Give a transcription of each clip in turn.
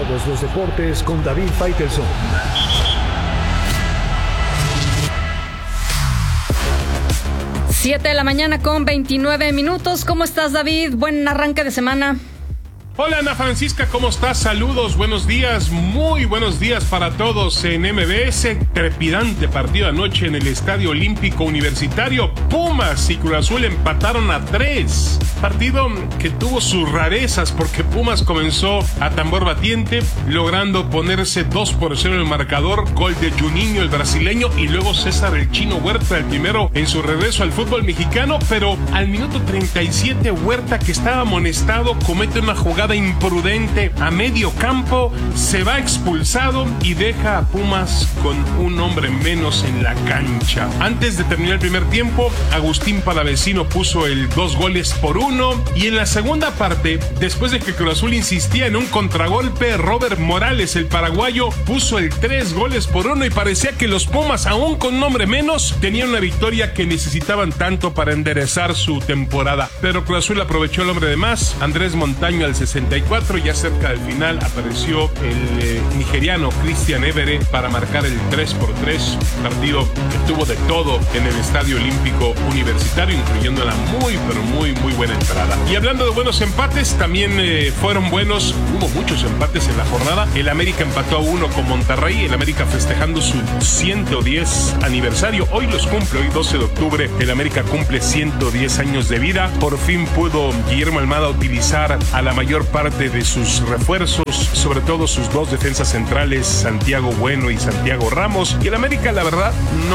Todos los deportes con David Faitelson. Siete de la mañana con 29 minutos. ¿Cómo estás, David? Buen arranque de semana. Hola, Ana Francisca, ¿cómo estás? Saludos, buenos días, muy buenos días para todos en MBS. Trepidante partido anoche en el Estadio Olímpico Universitario. Pumas y Cruz Azul empataron a 3. Partido que tuvo sus rarezas porque Pumas comenzó a tambor batiente, logrando ponerse 2-0 el marcador. Gol de Juninho, el brasileño, y luego César el Chino Huerta, el primero en su regreso al fútbol mexicano. Pero al minuto 37, Huerta, que estaba amonestado, comete una jugada imprudente a medio campo, se va expulsado y deja a Pumas con un hombre menos en la cancha. Antes de terminar el primer tiempo, Agustín Palavecino puso el 2-1, y en la segunda parte, después de que Cruz Azul insistía en un contragolpe, Robert Morales, el paraguayo, puso el 3-1 y parecía que los Pumas, aún con un hombre menos, tenían una victoria que necesitaban tanto para enderezar su temporada. Pero Cruz Azul aprovechó el hombre de más. Andrés Montaño al 64, ya cerca del final apareció el nigeriano Christian Evere para marcar el 3-3, partido que tuvo de todo en el Estadio Olímpico Universitario, incluyendo una muy buena entrada. Y hablando de buenos empates, también fueron buenos, hubo muchos empates en la jornada. El América empató a 1 con Monterrey, el América festejando su 110 aniversario, hoy los cumple, hoy 12 de octubre, el América cumple 110 años de vida. Por fin pudo Guillermo Almada utilizar a la mayor parte de sus refuerzos, sobre todo sus dos defensas centrales, Santiago Bueno y Santiago Ramos, y el América la verdad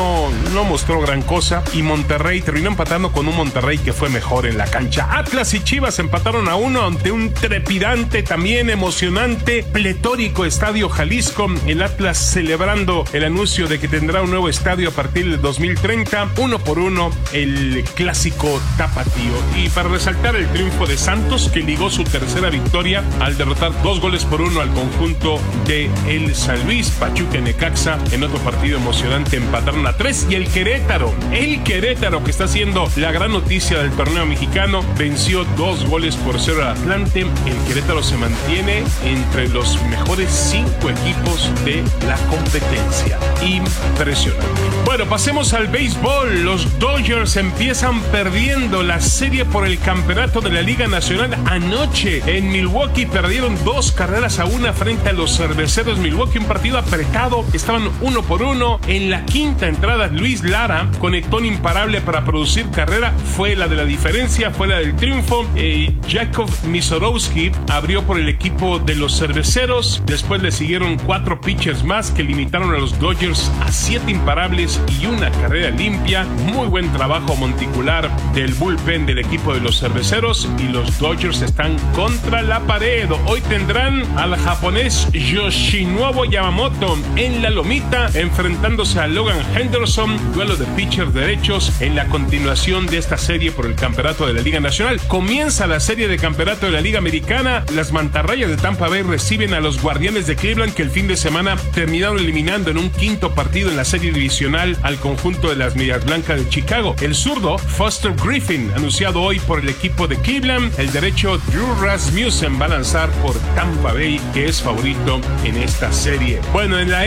no mostró gran cosa, y Monterrey terminó empatando con un Monterrey que fue mejor en la cancha. Atlas y Chivas empataron a 1 ante un trepidante, también emocionante, pletórico Estadio Jalisco, el Atlas celebrando el anuncio de que tendrá un nuevo estadio a partir del 2030, 1-1 el clásico tapatío. Y para resaltar el triunfo de Santos, que ligó su tercera victoria al derrotar 2-1 al conjunto de el San Luis. Pachuca y Necaxa en otro partido emocionante empataron a 3, y el Querétaro que está siendo la gran noticia del torneo mexicano, venció 2-0 al Atlante. El Querétaro se mantiene entre los mejores 5 equipos de la competencia. Impresionante. Bueno, pasemos al béisbol. Los Dodgers empiezan perdiendo la serie por el campeonato de la Liga Nacional. Anoche en Milwaukee perdieron 2-1 frente a los Cerveceros Milwaukee, un partido apretado, estaban 1-1. En la quinta entrada, Luis Lara conectó un imparable para producir carrera, fue la de la diferencia, fue la del triunfo. Jakub Misorowski abrió por el equipo de los Cerveceros, después le siguieron 4 pitchers más que limitaron a los Dodgers a 7 imparables y una carrera limpia. Muy buen trabajo monticular del bullpen del equipo de los Cerveceros, y los Dodgers están contra la pared. Hoy tendrán al japonés Yoshinobu Yamamoto en la lomita, enfrentándose a Logan Henderson, duelo de pitchers derechos en la continuación de esta serie por el campeonato de la Liga Nacional. Comienza la serie de campeonato de la Liga Americana. Las mantarrayas de Tampa Bay reciben a los Guardianes de Cleveland, que el fin de semana terminaron eliminando en un quinto partido en la serie divisional al conjunto de las Medias Blancas de Chicago. El zurdo Foster Griffin, anunciado hoy por el equipo de Cleveland, el derecho Drew Rasmussen va a lanzar por Tampa Bay, que es favorito en esta serie. Bueno, en la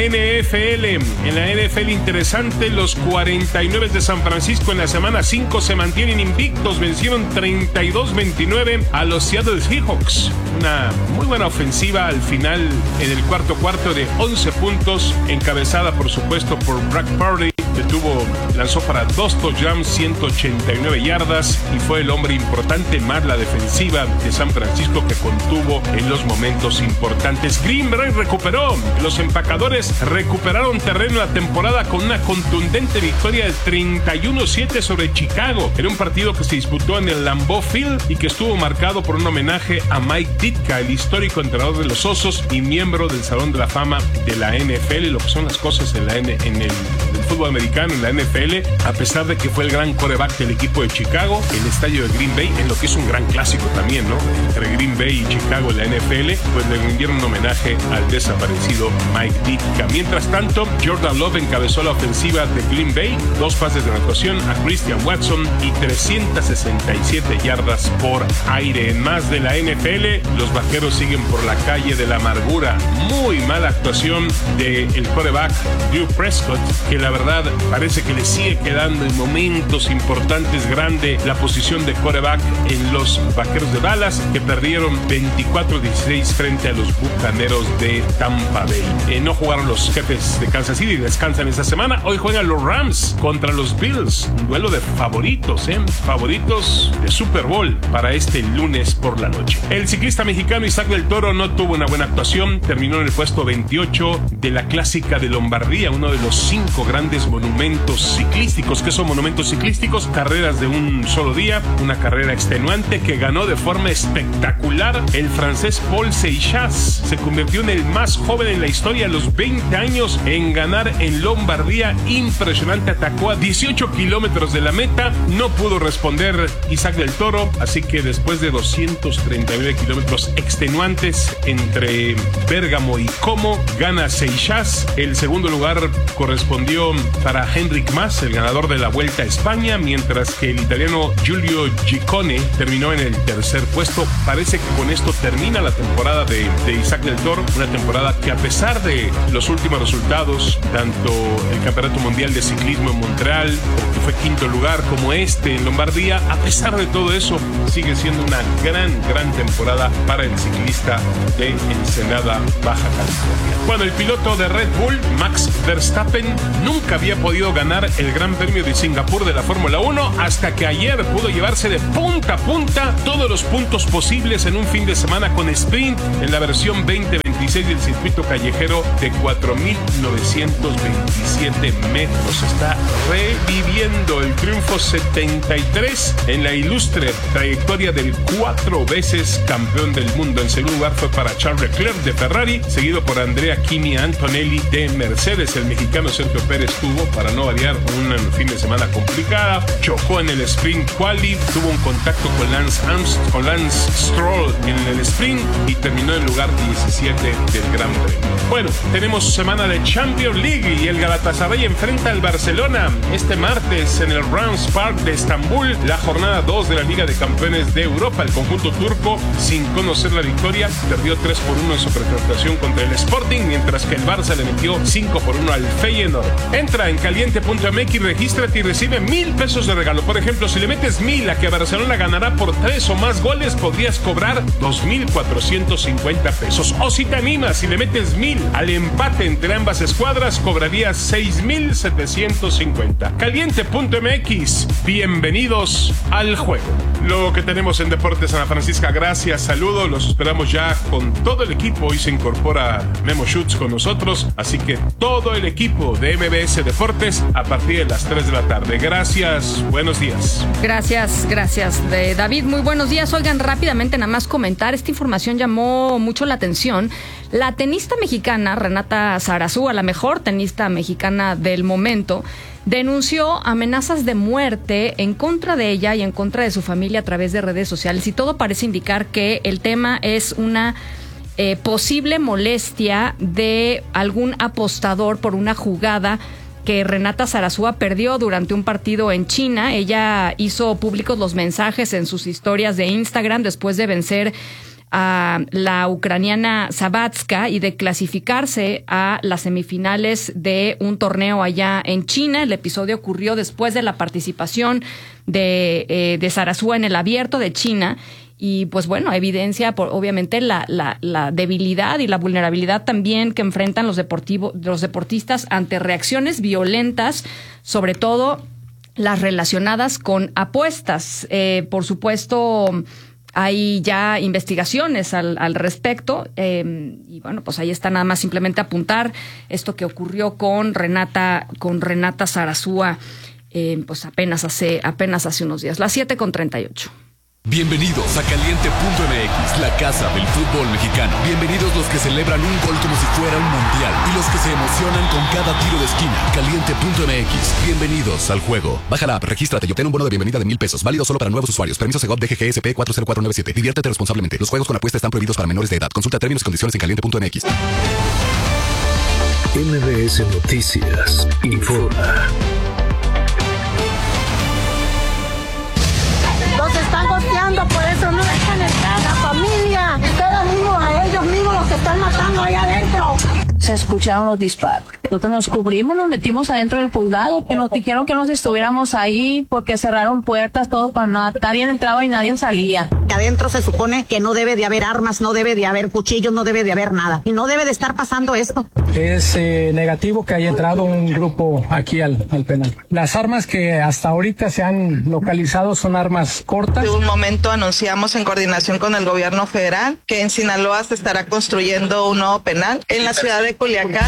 NFL interesante, los 49 de San Francisco en la semana 5 se mantienen invictos, vencieron 32-29 a los Seattle Seahawks. Una muy buena ofensiva al final en el cuarto de 11 puntos, encabezada por supuesto por Brock Purdy, que lanzó para 2 touchdowns, 189 yardas, y fue el hombre importante, más la defensiva de San Francisco que contuvo en los momentos importantes. Green Bay recuperó, los empacadores recuperaron terreno la temporada con una contundente victoria de 31-7 sobre Chicago. Era un partido que se disputó en el Lambeau Field y que estuvo marcado por un homenaje a Mike Ditka, el histórico entrenador de los Osos y miembro del Salón de la Fama de la NFL, lo que son las cosas en el fútbol americano en la NFL, a pesar de que fue el gran quarterback del equipo de Chicago, el estadio de Green Bay, en lo que es un gran clásico también, ¿no? Entre Green Bay y Chicago en la NFL, pues le rindieron un homenaje al desaparecido Mike Ditka. Mientras tanto, Jordan Love encabezó la ofensiva de Green Bay, 2 pases de anotación a Christian Watson y 367 yardas por aire. En más de la NFL, los vaqueros siguen por la calle de la amargura. Muy mala actuación del quarterback Drew Prescott, que la verdad parece que le sigue quedando en momentos importantes grande la posición de quarterback en los vaqueros de Dallas, que perdieron 24-16 frente a los bucaneros de Tampa Bay. No jugaron los Jefes de Kansas City, descansan esta semana. Hoy juegan los Rams contra los Bills, un duelo de favoritos, favoritos de Super Bowl para este lunes por la noche. El ciclista mexicano Isaac del Toro no tuvo una buena actuación, terminó en el puesto 28 de la Clásica de Lombardía, uno de los 5 grandes monumentos ciclísticos. ¿Qué son monumentos ciclísticos? Carreras de un solo día, una carrera extenuante que ganó de forma espectacular el francés Paul Seixas. Se convirtió en el más joven en la historia a los 20 años en ganar en Lombardía. Impresionante, atacó a 18 kilómetros de la meta, no pudo responder Isaac del Toro, así que después de 239 kilómetros extenuantes entre Bérgamo y Como, gana Seixas. El segundo lugar correspondió para Enric Mas, el ganador de la Vuelta a España, mientras que el italiano Giulio Ciccone terminó en el tercer puesto. Parece que con esto termina la temporada de Isaac del Toro, una temporada que, a pesar de los últimos resultados, tanto el Campeonato Mundial de Ciclismo en Montreal, que fue quinto lugar, como en Lombardía, a pesar de todo eso, sigue siendo una gran temporada para el ciclista de Ensenada, Baja California. Bueno, el piloto de Red Bull, Max Verstappen, nunca había podido ganar el Gran Premio de Singapur de la Fórmula 1 hasta que ayer pudo llevarse de punta a punta todos los puntos posibles en un fin de semana con sprint en la versión 2026 del circuito callejero de 4.927 metros. Está reviviendo el triunfo 73 en la ilustre trayectoria del 4 veces campeón del mundo. En segundo lugar fue para Charles Leclerc de Ferrari, seguido por Andrea Kimi Antonelli de Mercedes. El mexicano Sergio Pérez tuvo, para no variar, un fin de semana complicada. Chocó en el sprint quali, tuvo un contacto con Lance Stroll en el sprint y terminó en lugar 17 del Gran Premio. Bueno, tenemos semana de Champions League y el Galatasaray enfrenta al Barcelona este martes en el Rams Park de Estambul, la jornada 2 de la Liga de Campeones de Europa. El conjunto turco, sin conocer la victoria, perdió 3-1 en su presentación contra el Sporting, mientras que el Barça le metió 5-1 al Feyenoord. Entra en caliente.mx, regístrate y recibe 1,000 pesos de regalo. Por ejemplo, si le metes 1,000 a que Barcelona ganará por 3 o más goles, podrías cobrar 2,450 pesos. O si te animas, si le metes 1,000 al empate entre ambas escuadras, cobrarías 6,750. Caliente.mx, bienvenidos al juego. Lo que tenemos en Deportes Ana Francisca, gracias, saludos, los esperamos ya con todo el equipo. Hoy se incorpora Memo Schutz con nosotros, así que todo el equipo de MBS Deportes a partir de las 3 de la tarde. Gracias, buenos días. Gracias, David, muy buenos días. Oigan, rápidamente nada más comentar, esta información llamó mucho la atención. La tenista mexicana Renata Zarazúa, la mejor tenista mexicana del momento, denunció amenazas de muerte en contra de ella y en contra de su familia a través de redes sociales, y todo parece indicar que el tema es una posible molestia de algún apostador por una jugada que Renata Zarazúa perdió durante un partido en China. Ella hizo públicos los mensajes en sus historias de Instagram después de vencer a la ucraniana Sabatska y de clasificarse a las semifinales de un torneo allá en China. El episodio ocurrió después de la participación de Zarazúa en el Abierto de China. Y pues bueno, evidencia obviamente la debilidad y la vulnerabilidad también que enfrentan los deportistas ante reacciones violentas, sobre todo las relacionadas con apuestas. Por supuesto, hay ya investigaciones al respecto, y bueno, pues ahí está, nada más simplemente apuntar esto que ocurrió con Renata Zarazúa, pues apenas hace unos días. Las 7:38. Bienvenidos a Caliente.mx, la casa del fútbol mexicano. Bienvenidos los que celebran un gol como si fuera un mundial y los que se emocionan con cada tiro de esquina. Caliente.mx, bienvenidos al juego. Baja la app, regístrate y obtén un bono de bienvenida de $1,000. Válido solo para nuevos usuarios. Permiso Segov DGGSP 40497. Diviértete responsablemente. Los juegos con apuesta están prohibidos para menores de edad. Consulta términos y condiciones en Caliente.mx. MBS Noticias informa. Los están golpeando, por eso no dejan entrar a la familia. Ustedes mismos, a ellos mismos los que están matando ahí adentro. Se escucharon los disparos. Nosotros nos cubrimos, nos metimos adentro del juzgado, que nos dijeron que nos estuviéramos ahí porque cerraron puertas, todo para nada. Nadie entraba y nadie salía. Adentro se supone que no debe de haber armas, no debe de haber cuchillos, no debe de haber nada. Y no debe de estar pasando esto. Es negativo que haya entrado un grupo aquí al penal. Las armas que hasta ahorita se han localizado son armas cortas. De un momento anunciamos en coordinación con el gobierno federal que en Sinaloa se estará construyendo un nuevo penal en la ciudad de Culiacán.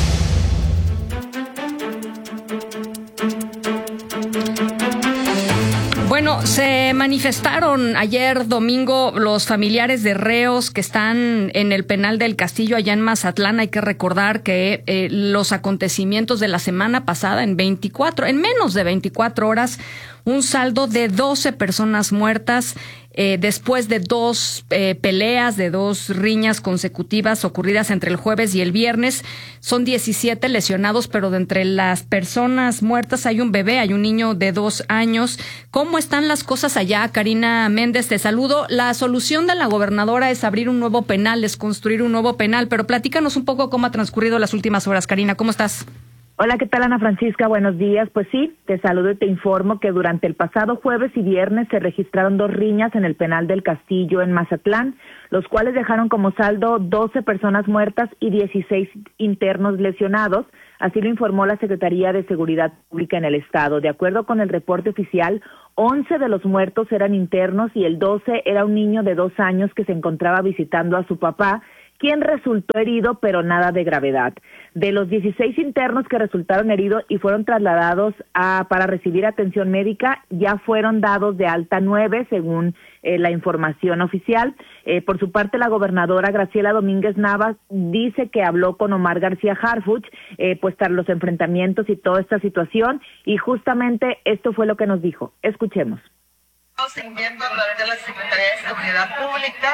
Bueno, se manifestaron ayer domingo los familiares de reos que están en el penal del Castillo allá en Mazatlán. Hay que recordar que los acontecimientos de la semana pasada en menos de 24 horas, un saldo de 12 personas muertas después de dos peleas, de dos riñas consecutivas ocurridas entre el jueves y el viernes. Son 17 lesionados, pero de entre las personas muertas hay un bebé, hay un niño de 2 años. ¿Cómo están las cosas allá? Karina Méndez, te saludo. La solución de la gobernadora es abrir un nuevo penal, es construir un nuevo penal, pero platícanos un poco cómo ha transcurrido las últimas horas. Karina, ¿cómo estás? Hola, ¿qué tal, Ana Francisca? Buenos días. Pues sí, te saludo y te informo que durante el pasado jueves y viernes se registraron 2 riñas en el penal del Castillo en Mazatlán, los cuales dejaron como saldo 12 personas muertas y 16 internos lesionados. Así lo informó la Secretaría de Seguridad Pública en el estado. De acuerdo con el reporte oficial, 11 de los muertos eran internos y el 12 era un niño de 2 años que se encontraba visitando a su papá, quien resultó herido, pero nada de gravedad. De los 16 internos que resultaron heridos y fueron trasladados para recibir atención médica, ya fueron dados de alta 9, según la información oficial. Por su parte, la gobernadora Graciela Domínguez Nava dice que habló con Omar García Harfuch, pues tras los enfrentamientos y toda esta situación, y justamente esto fue lo que nos dijo. Escuchemos. Enviando a través de la Secretaría de Seguridad Pública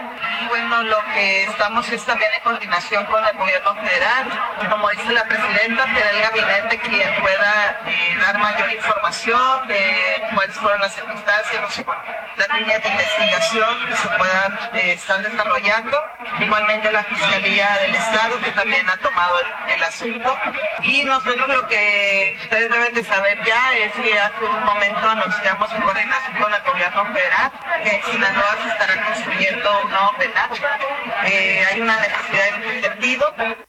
y bueno, lo que estamos es también en coordinación con el gobierno federal, como dice la presidenta, tener el gabinete quien pueda dar mayor información de cuáles fueron las circunstancias, las líneas de investigación que se puedan estar desarrollando, igualmente la Fiscalía del Estado que también ha tomado el asunto, y nosotros lo que ustedes deben de saber ya es que hace un momento anunciamos en coordinación con el gobierno federal que en Sinaloa se estará construyendo un nuevo penal. Hay una necesidad en ese sentido.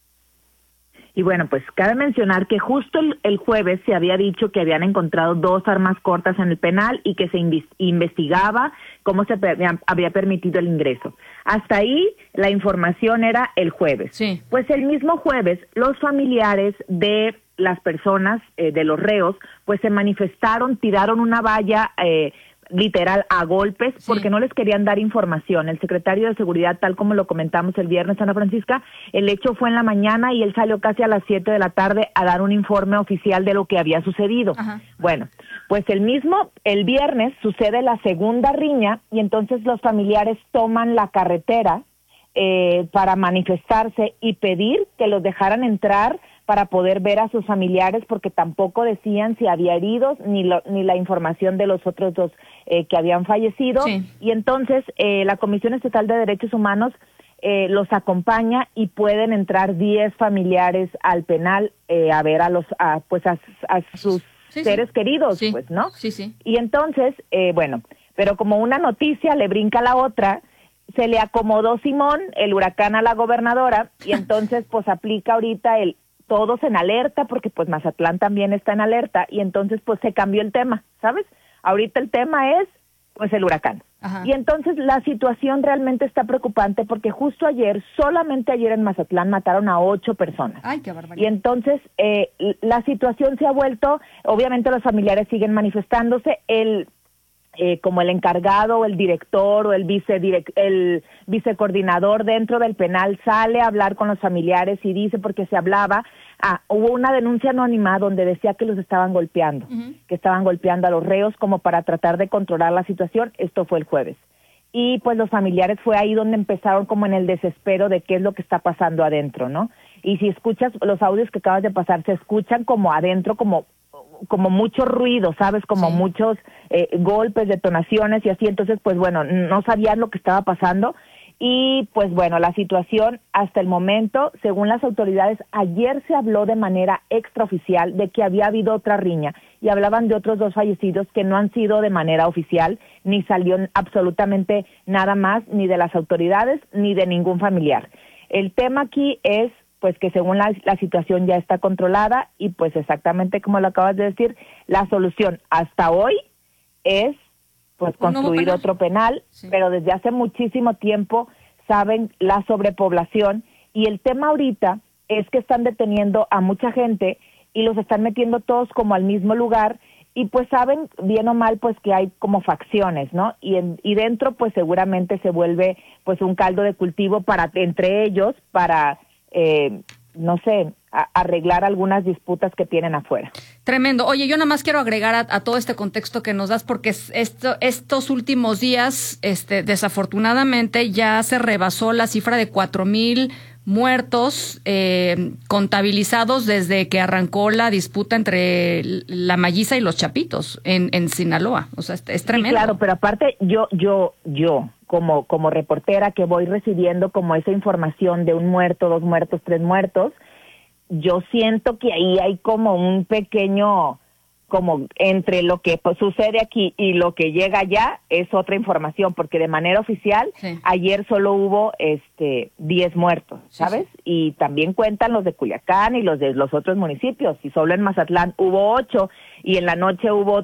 Y bueno, pues cabe mencionar que justo el jueves se había dicho que habían encontrado 2 armas cortas en el penal y que se investigaba cómo se había permitido el ingreso. Hasta ahí la información era el jueves. Sí. Pues el mismo jueves los familiares de las personas, de los reos, pues se manifestaron, tiraron una valla literal a golpes, sí, porque no les querían dar información. El secretario de Seguridad, tal como lo comentamos el viernes, Ana Francisca, el hecho fue en la mañana y él salió casi a las 7 de la tarde a dar un informe oficial de lo que había sucedido. Ajá. Bueno, pues el viernes sucede la segunda riña y entonces los familiares toman la carretera para manifestarse y pedir que los dejaran entrar para poder ver a sus familiares, porque tampoco decían si había heridos ni la información de los otros 2 que habían fallecido. Sí. Y entonces la Comisión Estatal de Derechos Humanos los acompaña y pueden entrar 10 familiares al penal a ver a sus seres queridos, sí, pues, ¿no? Sí, sí. Y entonces, bueno, pero como una noticia le brinca la otra, se le acomodó Simón, el huracán, a la gobernadora, y entonces pues aplica ahorita todos en alerta, porque pues Mazatlán también está en alerta, y entonces pues se cambió el tema, ¿sabes? Ahorita el tema es pues el huracán. Ajá. Y entonces la situación realmente está preocupante porque justo solamente ayer en Mazatlán mataron a 8 personas. Ay, qué barbaridad. Y entonces la situación se ha vuelto, obviamente los familiares siguen manifestándose, como el encargado o el director o el vicecoordinador dentro del penal sale a hablar con los familiares y dice, porque se hablaba, hubo una denuncia anónima donde decía que los estaban golpeando, que estaban golpeando a los reos como para tratar de controlar la situación. Esto fue el jueves. Y pues los familiares fue ahí donde empezaron como en el desespero de qué es lo que está pasando adentro, ¿no? Y si escuchas los audios que acabas de pasar, se escuchan como adentro, como mucho ruido, ¿sabes? Como muchos golpes, detonaciones y así. Entonces, pues bueno, no sabían lo que estaba pasando. Y pues bueno, la situación hasta el momento, según las autoridades, ayer se habló de manera extraoficial de que había habido otra riña y hablaban de otros 2 fallecidos que no han sido de manera oficial, ni salió absolutamente nada más, ni de las autoridades, ni de ningún familiar. El tema aquí es pues que según la situación ya está controlada y pues exactamente como lo acabas de decir, la solución hasta hoy es pues construir otro penal, pero desde hace muchísimo tiempo saben la sobrepoblación y el tema ahorita es que están deteniendo a mucha gente y los están metiendo todos como al mismo lugar y pues saben bien o mal pues que hay como facciones, ¿no? Y dentro pues seguramente se vuelve pues un caldo de cultivo para entre ellos para no sé, arreglar algunas disputas que tienen afuera. Tremendo. Oye, yo nada más quiero agregar a todo este contexto que nos das, porque estos últimos días, desafortunadamente, ya se rebasó la cifra de 4,000 muertos contabilizados desde que arrancó la disputa entre la Malliza y los Chapitos en Sinaloa. O sea, es tremendo. Sí, claro, pero aparte yo como reportera que voy recibiendo como esa información de 1 muerto, 2 muertos, 3 muertos, yo siento que ahí hay como un pequeño, como entre lo que sucede aquí y lo que llega allá es otra información, porque de manera oficial ayer solo hubo 10 muertos, ¿sabes? Sí. Y también cuentan los de Culiacán y los de los otros municipios, y solo en Mazatlán hubo 8 y en la noche hubo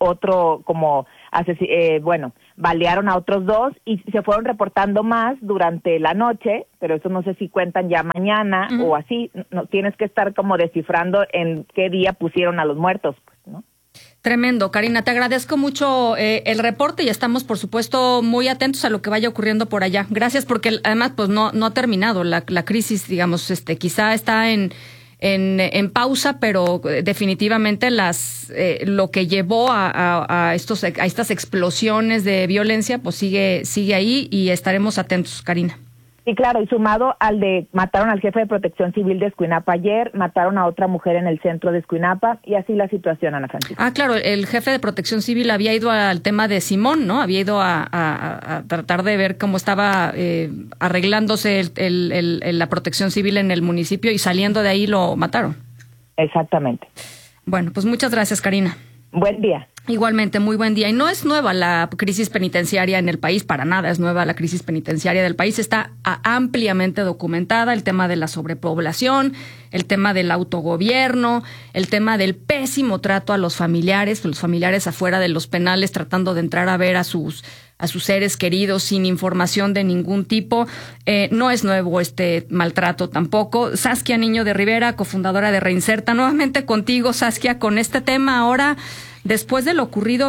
balearon a otros 2 y se fueron reportando más durante la noche, pero eso no sé si cuentan ya mañana o así, no tienes que estar como descifrando en qué día pusieron a los muertos, ¿no? Tremendo, Karina, te agradezco mucho el reporte y estamos, por supuesto, muy atentos a lo que vaya ocurriendo por allá. Gracias, porque además pues no ha terminado la crisis, digamos, quizá está en pausa, pero definitivamente lo que llevó a estas explosiones de violencia pues sigue ahí y estaremos atentos, Karina. Sí, claro, y sumado mataron al jefe de Protección Civil de Escuinapa ayer, mataron a otra mujer en el centro de Escuinapa, y así la situación, Ana Francisca. Claro, el jefe de Protección Civil había ido al tema de Simón, ¿no? Había ido a tratar de ver cómo estaba arreglándose la protección civil en el municipio, y saliendo de ahí lo mataron. Exactamente. Bueno, pues muchas gracias, Karina. Buen día. Igualmente, muy buen día. Y no es nueva la crisis penitenciaria en el país, para nada es nueva la crisis penitenciaria del país. Está ampliamente documentada el tema de la sobrepoblación, el tema del autogobierno, el tema del pésimo trato a los familiares afuera de los penales tratando de entrar a ver a sus seres queridos sin información de ningún tipo. No es nuevo este maltrato tampoco. Saskia Niño de Rivera, cofundadora de Reinserta, nuevamente contigo, Saskia, con este tema ahora. Después de lo ocurrido,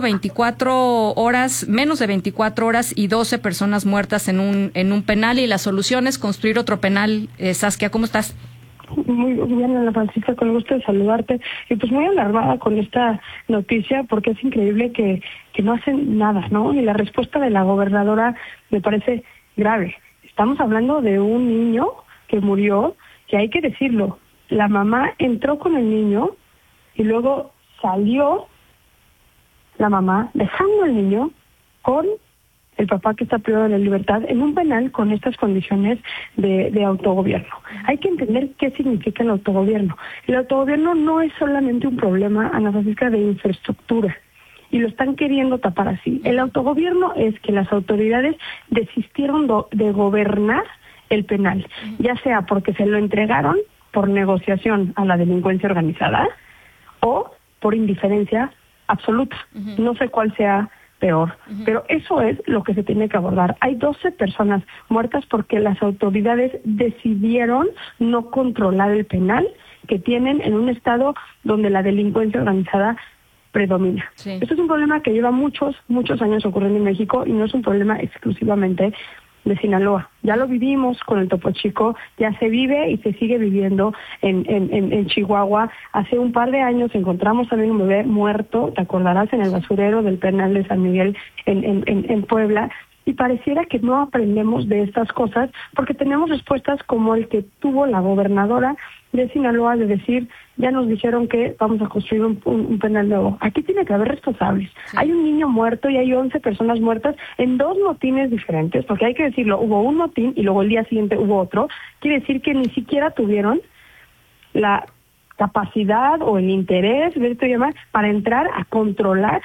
menos de 24 horas y 12 personas muertas en un penal, y la solución es construir otro penal. Saskia, ¿cómo estás? Muy bien, Ana Francisca, con el gusto de saludarte. Y pues muy alarmada con esta noticia, porque es increíble que no hacen nada, ¿no? Y la respuesta de la gobernadora me parece grave. Estamos hablando de un niño que murió, que hay que decirlo, la mamá entró con el niño y luego salió la mamá dejando al niño con el papá que está privado de la libertad en un penal con estas condiciones de autogobierno. Hay que entender qué significa el autogobierno. El autogobierno no es solamente un problema, Ana Francisca, de infraestructura, y lo están queriendo tapar así. El autogobierno es que las autoridades desistieron de gobernar el penal, ya sea porque se lo entregaron por negociación a la delincuencia organizada o por indiferencia absoluta. No sé cuál sea peor, pero eso es lo que se tiene que abordar. Hay 12 personas muertas porque las autoridades decidieron no controlar el penal que tienen en un estado donde la delincuencia organizada predomina. Sí. Esto es un problema que lleva muchos años ocurriendo en México y no es un problema exclusivamente de Sinaloa. Ya lo vivimos con el Topo Chico, ya se vive y se sigue viviendo en Chihuahua. Hace un par de años encontramos también un bebé muerto, te acordarás, en el basurero del penal de San Miguel en Puebla. Y pareciera que no aprendemos de estas cosas porque tenemos respuestas como el que tuvo la gobernadora de Sinaloa de decir, ya nos dijeron que vamos a construir un penal nuevo. Aquí tiene que haber responsables. Sí. Hay un niño muerto y hay 11 personas muertas en 2 motines diferentes, porque hay que decirlo, hubo un motín y luego el día siguiente hubo otro. Quiere decir que ni siquiera tuvieron la capacidad o el interés, para entrar a controlar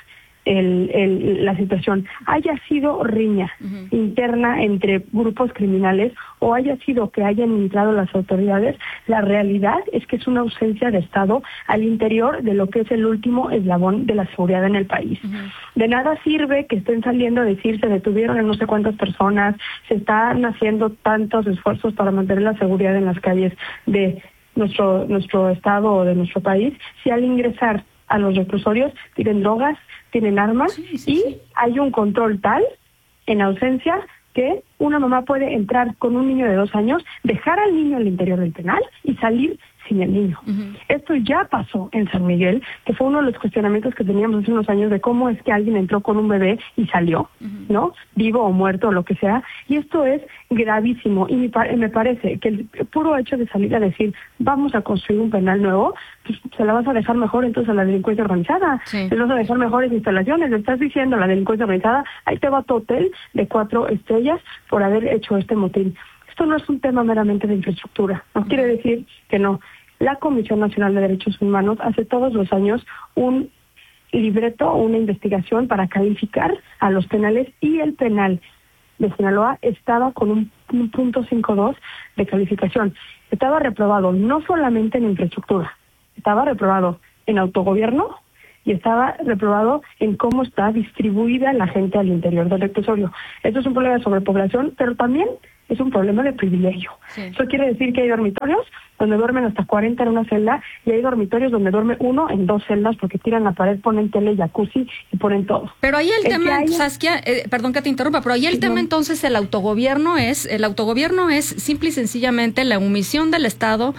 la situación, haya sido riña interna entre grupos criminales o haya sido que hayan entrado las autoridades, la realidad es que es una ausencia de Estado al interior de lo que es el último eslabón de la seguridad en el país. De nada sirve que estén saliendo a decir se detuvieron a no sé cuántas personas, se están haciendo tantos esfuerzos para mantener la seguridad en las calles de nuestro estado o de nuestro país, si al ingresar a los reclusorios tienen drogas, tienen armas y hay un control tal en ausencia que una mamá puede entrar con un niño de 2 años, dejar al niño al interior del penal y salir sin el niño. Esto ya pasó en San Miguel, que fue uno de los cuestionamientos que teníamos hace unos años de cómo es que alguien entró con un bebé y salió, ¿no? Vivo o muerto o lo que sea. Y esto es gravísimo y me parece que el puro hecho de salir a decir vamos a construir un penal nuevo, pues se la vas a dejar mejor entonces a la delincuencia organizada. Sí. Les vas a dejar mejores instalaciones. Le estás diciendo a la delincuencia organizada, ahí te va tu hotel de 4 estrellas por haber hecho este motín. Esto no es un tema meramente de infraestructura. No quiere decir que no. La Comisión Nacional de Derechos Humanos hace todos los años un libreto o una investigación para calificar a los penales y el penal de Sinaloa estaba con un .52 de calificación. Estaba reprobado no solamente en infraestructura, estaba reprobado en autogobierno y estaba reprobado en cómo está distribuida la gente al interior del reclusorio. Esto es un problema de sobrepoblación, pero también es un problema de privilegio. Sí. Eso quiere decir que hay dormitorios donde duermen hasta 40 en una celda y hay dormitorios donde duerme uno en 2 celdas porque tiran la pared, ponen tele, jacuzzi y ponen todo. Pero ahí el tema, Saskia, perdón que te interrumpa, pero ahí el tema entonces el autogobierno es simple y sencillamente la omisión del Estado,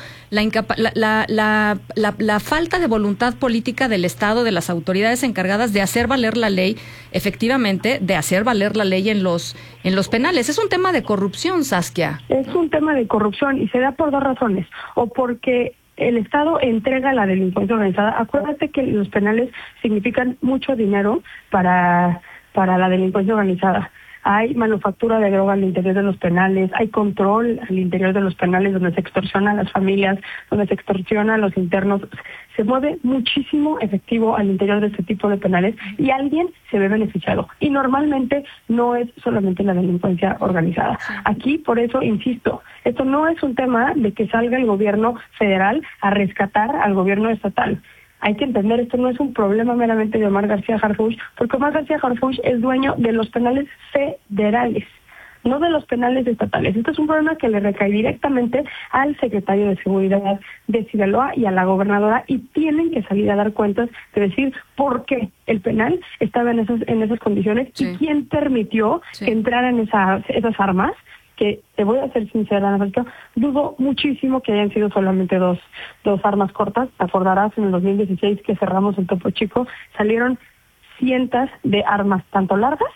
la falta de voluntad política del Estado, de las autoridades encargadas de hacer valer la ley, efectivamente, de hacer valer la ley en los penales. Es un tema de corrupción, Saskia. Es un tema de corrupción y se da por 2 razones. O porque el Estado entrega la delincuencia organizada. Acuérdate que los penales significan mucho dinero para la delincuencia organizada. Hay manufactura de droga al interior de los penales, hay control al interior de los penales donde se extorsiona a las familias, donde se extorsiona a los internos. Se mueve muchísimo efectivo al interior de este tipo de penales y alguien se ve beneficiado. Y normalmente no es solamente la delincuencia organizada. Aquí, por eso, insisto, esto no es un tema de que salga el gobierno federal a rescatar al gobierno estatal. Hay que entender, esto no es un problema meramente de Omar García Harfuch, porque Omar García Harfuch es dueño de los penales federales, no de los penales estatales. Esto es un problema que le recae directamente al secretario de Seguridad de Sinaloa y a la gobernadora y tienen que salir a dar cuentas de decir por qué el penal estaba en esas condiciones y quién permitió que entraran esas armas. Que te voy a ser sincera, Ana Francisca, dudo muchísimo que hayan sido solamente dos armas cortas. Te acordarás, en el 2016 que cerramos el Topo Chico, salieron cientos de armas, tanto largas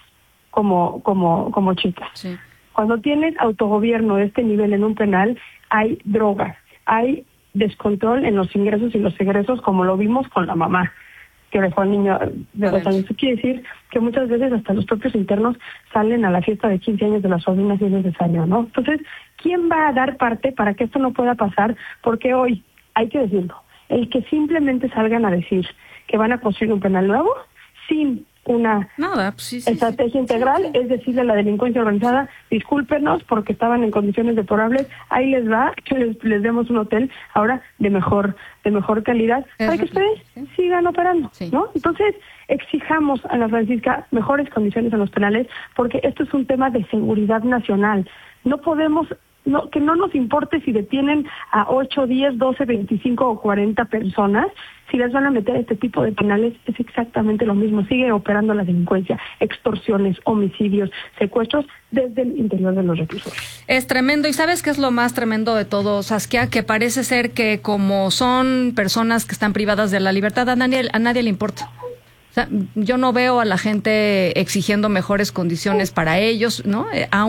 como chicas. Sí. Cuando tienes autogobierno de este nivel en un penal, hay drogas, hay descontrol en los ingresos y los egresos, como lo vimos con la mamá que dejó al niño de 2 años. Eso quiere decir que muchas veces hasta los propios internos salen a la fiesta de 15 años de las sobrinas si es necesario, ¿no? Entonces, ¿quién va a dar parte para que esto no pueda pasar? Porque hoy, hay que decirlo, el que simplemente salgan a decir que van a construir un penal nuevo, sin una estrategia integral, es decirle a la delincuencia organizada, discúlpenos porque estaban en condiciones deplorables, ahí les va, que les demos un hotel ahora de mejor calidad, para que ustedes sigan operando, ¿no? Entonces, exijamos, Ana Francisca, mejores condiciones en los penales, porque esto es un tema de seguridad nacional. No podemos que no nos importe si detienen a 8, 10, 12, 25 o 40 personas, si les van a meter este tipo de penales, es exactamente lo mismo. Sigue operando la delincuencia, extorsiones, homicidios, secuestros desde el interior de los reclusorios. Es tremendo. ¿Y sabes qué es lo más tremendo de todo, Saskia? Que parece ser que como son personas que están privadas de la libertad, a nadie le importa. O sea, yo no veo a la gente exigiendo mejores condiciones para ellos, ¿no?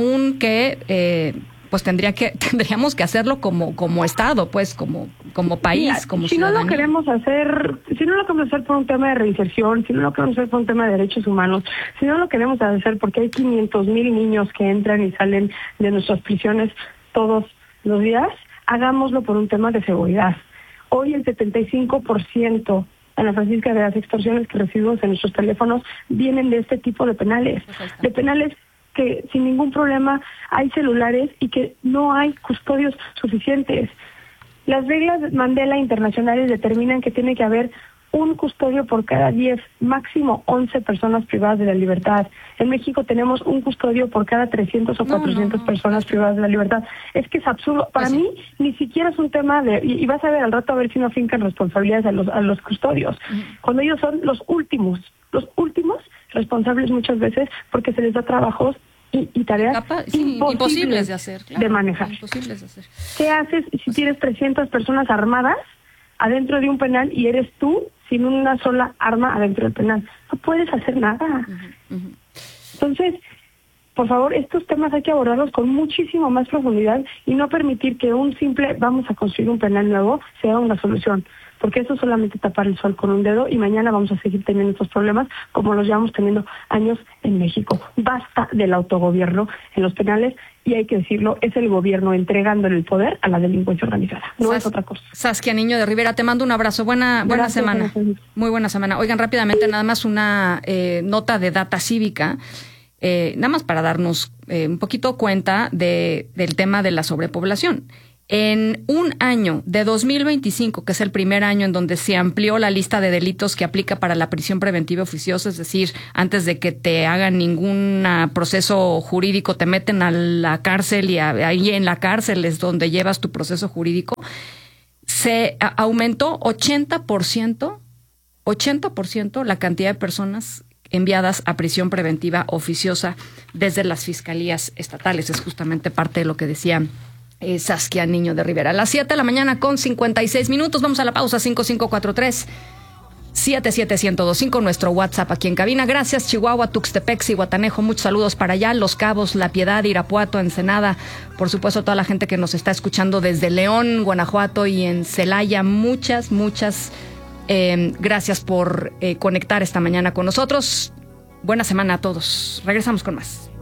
Aunque pues tendríamos que hacerlo como Estado, pues como país, mira, como si ciudadanía. no lo queremos hacer por un tema de reinserción, si no lo queremos hacer por un tema de derechos humanos, si no lo queremos hacer porque hay 500,000 niños que entran y salen de nuestras prisiones todos los días, hagámoslo por un tema de seguridad. Hoy el 75%, Ana Francisca, de las extorsiones que recibimos en nuestros teléfonos vienen de este tipo de penales, que sin ningún problema hay celulares y que no hay custodios suficientes. Las reglas Mandela internacionales determinan que tiene que haber un custodio por cada 10, máximo 11 personas privadas de la libertad. En México tenemos un custodio por cada 300 o 400 personas privadas de la libertad. Es que es absurdo. Para mí, ni siquiera es un tema de... Y vas a ver al rato a ver si no fincan responsabilidades a los custodios. Cuando ellos son los últimos responsables muchas veces porque se les da trabajos y tareas imposibles de hacer, de manejar. Imposibles de hacer. ¿Qué haces si tienes 300 personas armadas adentro de un penal y eres tú sin una sola arma adentro del penal? No puedes hacer nada. Entonces, por favor, estos temas hay que abordarlos con muchísimo más profundidad y no permitir que un simple vamos a construir un penal nuevo sea una solución, porque eso es solamente tapar el sol con un dedo y mañana vamos a seguir teniendo estos problemas como los llevamos teniendo años en México. Basta del autogobierno en los penales y hay que decirlo, es el gobierno entregándole el poder a la delincuencia organizada, no es otra cosa. Saskia Niño de Rivera, te mando un abrazo, buena semana. Muy buena semana. Oigan, rápidamente, nada más una nota de Data Cívica. Nada más para darnos un poquito cuenta del tema de la sobrepoblación. En un año de 2025, que es el primer año en donde se amplió la lista de delitos que aplica para la prisión preventiva oficiosa, es decir, antes de que te hagan ningún proceso jurídico, te meten a la cárcel y ahí en la cárcel es donde llevas tu proceso jurídico, se aumentó 80% la cantidad de personas enviadas a prisión preventiva oficiosa desde las fiscalías estatales. Es justamente parte de lo que decía Saskia Niño de Rivera. A las 7 de la mañana con 56 minutos. Vamos a la pausa. 5543-77125, nuestro WhatsApp aquí en cabina. Gracias, Chihuahua, Tuxtepec, Zihuatanejo. Muchos saludos para allá. Los Cabos, La Piedad, Irapuato, Ensenada. Por supuesto, toda la gente que nos está escuchando desde León, Guanajuato y en Celaya. Muchas gracias por conectar esta mañana con nosotros. Buena semana a todos. Regresamos con más.